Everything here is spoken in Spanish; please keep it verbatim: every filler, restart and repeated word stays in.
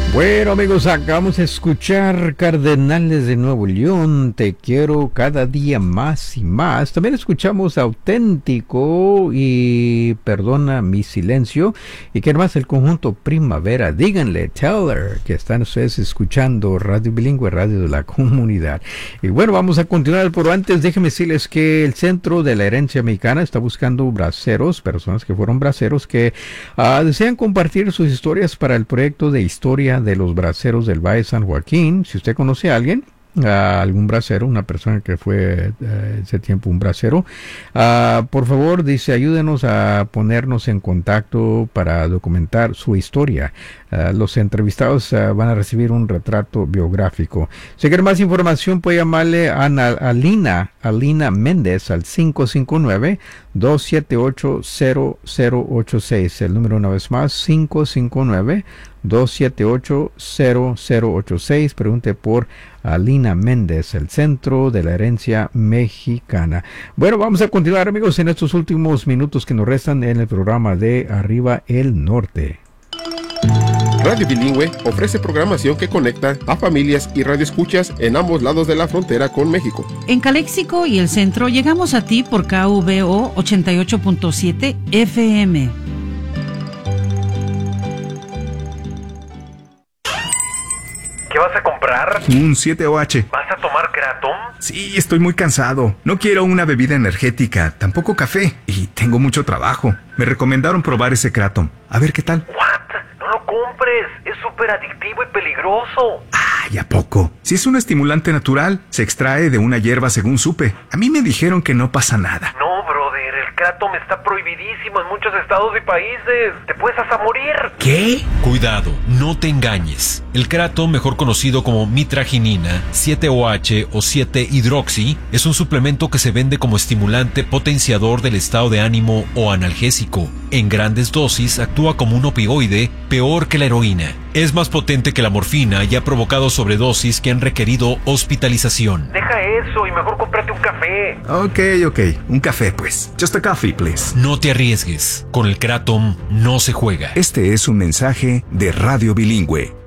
Bueno, amigos, acabamos de escuchar Cardenales de Nuevo León, Te quiero cada día más y más. También escuchamos Auténtico y Perdona mi silencio. Y que más el conjunto Primavera. Díganle, tell her, que están ustedes escuchando Radio Bilingüe, Radio de la Comunidad. Y bueno, vamos a continuar, pero antes déjenme decirles que el Centro de la Herencia Mexicana está buscando braceros, personas que fueron braceros, que uh, desean compartir sus historias para el proyecto de historia de los braceros del Valle San Joaquín. Si usted conoce a alguien, a algún bracero, una persona que fue uh, ese tiempo un bracero, uh, por favor, dice, ayúdenos a ponernos en contacto para documentar su historia. Uh, los entrevistados uh, van a recibir un retrato biográfico. Si quiere más información, puede llamarle a, a Lina, a Lina Méndez al cinco cinco nueve, dos siete ocho, cero cero ocho seis. El número una vez más, cinco cinco nueve, dos siete ocho, cero cero ocho seis. Pregunte por Alina Méndez, el Centro de la Herencia Mexicana. Bueno, vamos a continuar, amigos, en estos últimos minutos que nos restan en el programa de Arriba el Norte. Radio Bilingüe ofrece programación que conecta a familias y radioescuchas en ambos lados de la frontera con México. En Calexico y el centro llegamos a ti por K V O ochenta y ocho punto siete F M. ¿Qué vas a comprar? Un siete O H. ¿Vas a tomar Kratom? Sí, estoy muy cansado. No quiero una bebida energética, tampoco café. Y tengo mucho trabajo. Me recomendaron probar ese Kratom. A ver qué tal. ¿What? No lo compres. Es súper adictivo y peligroso. Ay, ¿a poco? Si es un estimulante natural, se extrae de una hierba según supe. A mí me dijeron que no pasa nada. No, brother. El Kratom está prohibidísimo en muchos estados y países. Te puedes hasta morir. ¿Qué? Cuidado, no te engañes. El Kratom, mejor conocido como mitraginina, siete O H o siete hidroxi, es un suplemento que se vende como estimulante potenciador del estado de ánimo o analgésico. En grandes dosis actúa como un opioide, peor que la heroína. Es más potente que la morfina y ha provocado sobredosis que han requerido hospitalización. Deja eso y mejor cómprate un café. Ok, ok. Un café, pues. Just a coffee, please. No te arriesgues. Con el Kratom no se juega. Este es un mensaje de Radio Bilingüe.